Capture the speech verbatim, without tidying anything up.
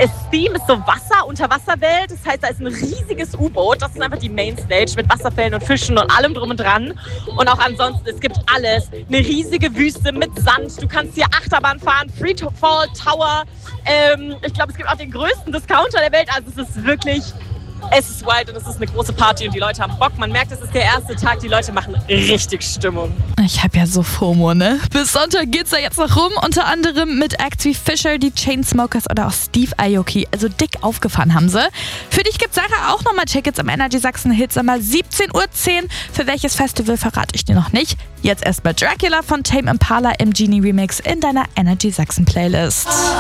Steam ist so Wasser, Unterwasserwelt. Das heißt, da ist ein riesiges U-Boot. Das ist einfach die Mainstage mit Wasserfällen und Fischen und allem drum und dran. Und auch ansonsten, es gibt alles. Eine riesige Wüste mit Sand. Du kannst hier Achterbahn fahren, Freefall Tower. Ähm, ich glaube, es gibt auch den größten Discounter der Welt. Also es ist wirklich... Es ist wild und es ist eine große Party und die Leute haben Bock. Man merkt, es ist der erste Tag, die Leute machen richtig Stimmung. Ich hab ja so FOMO, ne? Bis Sonntag geht's da jetzt noch rum, unter anderem mit Acts wie Fisher, die Chainsmokers oder auch Steve Aoki. Also dick aufgefahren haben sie. Für dich gibt's Sarah auch nochmal Tickets im Energy Sachsen Hitsommer siebzehn Uhr zehn. Für welches Festival verrate ich dir noch nicht. Jetzt erstmal Dracula von Tame Impala im Genie Remix in deiner Energy Sachsen Playlist.